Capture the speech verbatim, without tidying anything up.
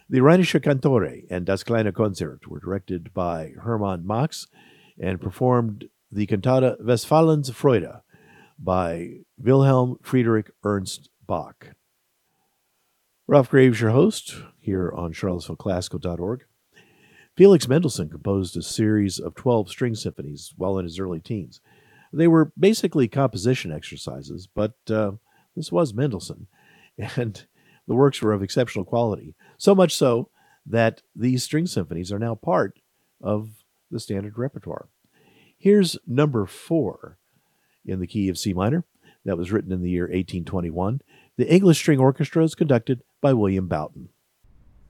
The Rheinische Kantore and Das Kleine Konzert were directed by Hermann Max and performed the cantata Westfalen's Freude by Wilhelm Friedrich Ernst Bach. Ralph Graves, your host, here on charlottesville classical dot org. Felix Mendelssohn composed a series of twelve string symphonies while in his early teens. They were basically composition exercises, but uh, this was Mendelssohn, and the works were of exceptional quality, so much so that these string symphonies are now part of the standard repertoire. Here's number four in the key of C minor. That was written in the year eighteen twenty-one. The English String Orchestra is conducted by William Boughton.